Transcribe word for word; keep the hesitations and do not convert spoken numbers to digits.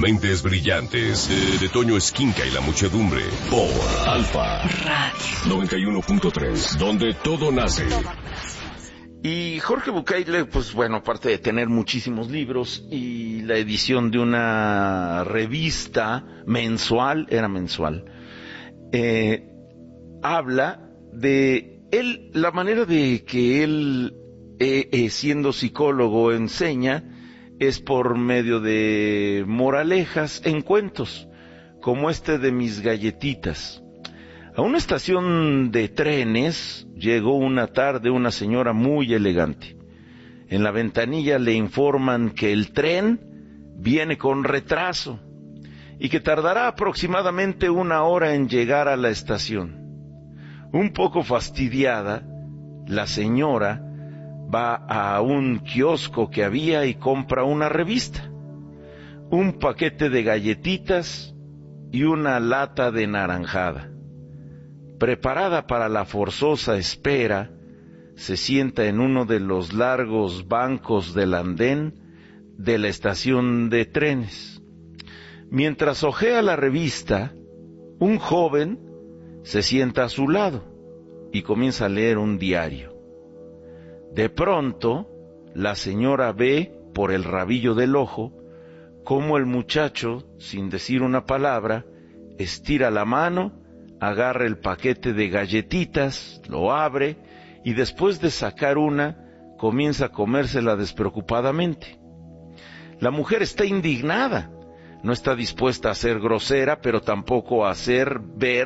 Mentes brillantes de, de Toño Esquinca y la muchedumbre por Alfa Radio noventa y uno punto tres, donde todo nace. Y Jorge Bucay, pues bueno, aparte de tener muchísimos libros y la edición de una revista mensual, era mensual, eh, habla de él, la manera de que él, eh, eh, siendo psicólogo, enseña, es por medio de moralejas en cuentos, como este de Mis Galletitas. A una estación de trenes llegó una tarde una señora muy elegante. En la ventanilla le informan que el tren viene con retraso y que tardará aproximadamente una hora en llegar a la estación. Un poco fastidiada, la señora va a un kiosco que había y compra una revista, un paquete de galletitas y una lata de naranjada. Preparada para la forzosa espera, se sienta en uno de los largos bancos del andén de la estación de trenes. Mientras hojea la revista, un joven se sienta a su lado y comienza a leer un diario. De pronto, la señora ve por el rabillo del ojo cómo el muchacho, sin decir una palabra, estira la mano, agarra el paquete de galletitas, lo abre y después de sacar una, comienza a comérsela despreocupadamente. La mujer está indignada, no está dispuesta a ser grosera, pero tampoco a hacer ver